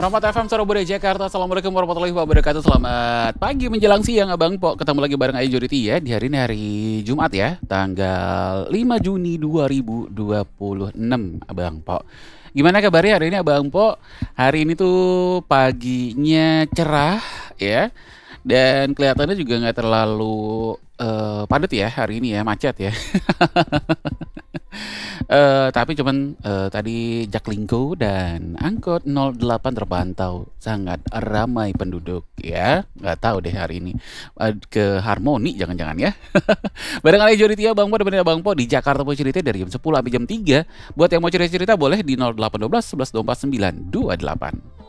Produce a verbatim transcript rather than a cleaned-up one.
Perempat F M Surabaya Jakarta. Assalamualaikum warahmatullahi wabarakatuh. Selamat pagi menjelang siang Abang Po. Ketemu lagi bareng Ayu Juriti ya. Di hari ini hari Jumat ya, tanggal lima Juni dua ribu dua puluh enam Abang Po. Gimana kabarnya hari ini Abang Po? Hari ini tuh paginya cerah ya. Dan kelihatannya juga nggak terlalu eh, padat ya hari ini ya, macet ya. Eh, tapi cuman eh, tadi Jaklingko dan angkot nol delapan terpantau sangat ramai penduduk ya. Nggak tahu deh hari ini eh, ke Harmoni jangan-jangan ya. Bareng Ali Joritia Bang Po dan Bang Po di Jakarta mau cerita dari jam sepuluh sampai jam tiga. Buat yang mau cerita-cerita boleh di nol delapan satu dua sebelas dua empat sembilan dua delapan.